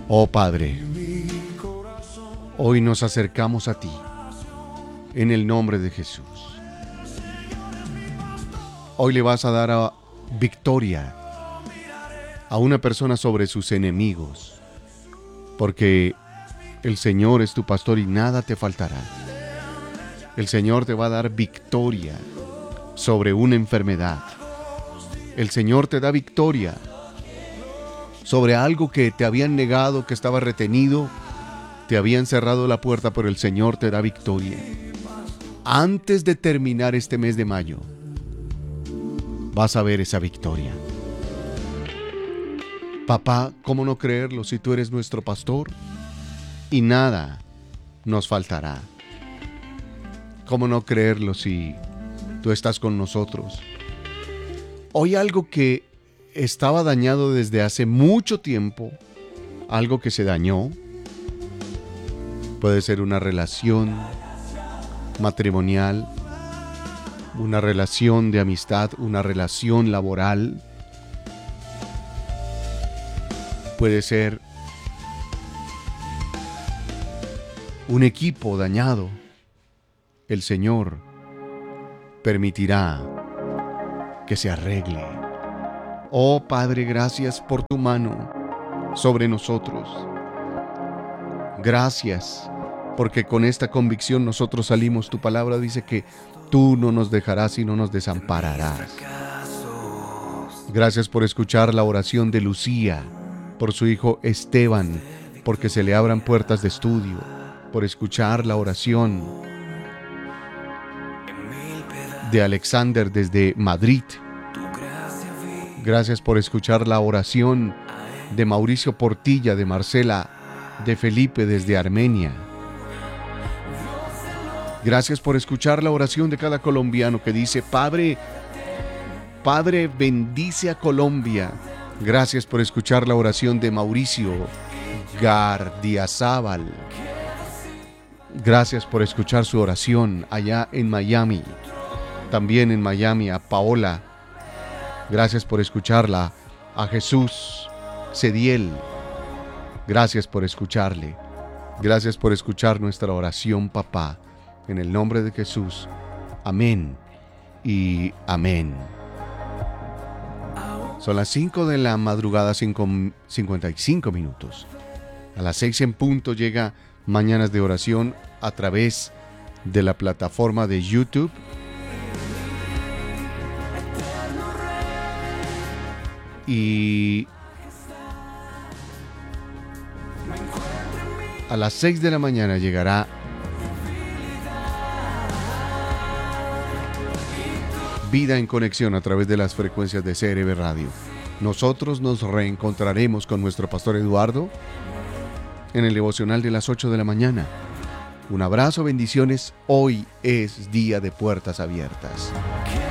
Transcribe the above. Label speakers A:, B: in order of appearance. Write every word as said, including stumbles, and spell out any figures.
A: Oh Padre, hoy nos acercamos a ti en el nombre de Jesús. Hoy le vas a dar a victoria a una persona sobre sus enemigos, porque el Señor es tu pastor y nada te faltará. El Señor te va a dar victoria sobre una enfermedad. El Señor te da victoria sobre algo que te habían negado, que estaba retenido, te habían cerrado la puerta, pero el Señor te da victoria. Antes de terminar este mes de mayo, vas a ver esa victoria. Papá, ¿cómo no creerlo si tú eres nuestro pastor? Y nada nos faltará. ¿Cómo no creerlo si tú estás con nosotros? Hoy algo que estaba dañado desde hace mucho tiempo, algo que se dañó, puede ser una relación matrimonial, una relación de amistad, una relación laboral, puede ser un equipo dañado. El Señor permitirá que se arregle. Oh Padre, gracias por tu mano sobre nosotros. Gracias porque con esta convicción nosotros salimos. Tu palabra dice que tú no nos dejarás y no nos desampararás. Gracias por escuchar la oración de Lucía, por su hijo Esteban, porque se le abran puertas de estudio, por escuchar la oración de Alexander desde Madrid. Gracias por escuchar la oración de Mauricio Portilla, de Marcela, de Felipe desde Armenia. Gracias por escuchar la oración de cada colombiano que dice: Padre, Padre, bendice a Colombia. Gracias por escuchar la oración de Mauricio Gardiazabal. Gracias por escuchar su oración allá en Miami. También en Miami a Paola. Gracias por escucharla. A Jesús Cediel. Gracias por escucharle. Gracias por escuchar nuestra oración, papá. En el nombre de Jesús. Amén y amén. Son las cinco de la madrugada, cincuenta y cinco minutos. A las seis en punto llega Mañanas de Oración a través de la plataforma de YouTube. Y a las seis de la mañana llegará Vida en Conexión a través de las frecuencias de C R B Radio. Nosotros nos reencontraremos con nuestro pastor Eduardo en el devocional de las ocho de la mañana. Un abrazo, bendiciones. Hoy es día de puertas abiertas.